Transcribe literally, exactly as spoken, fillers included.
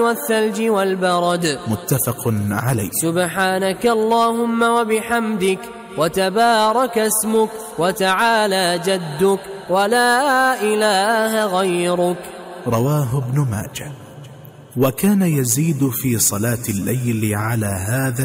والثلج والبرد. متفق عليه. سبحانك اللهم وبحمدك، وتبارك اسمك، وتعالى جدك، ولا إله غيرك. رواه ابن ماجه. وكان يزيد في صلاة الليل على هذا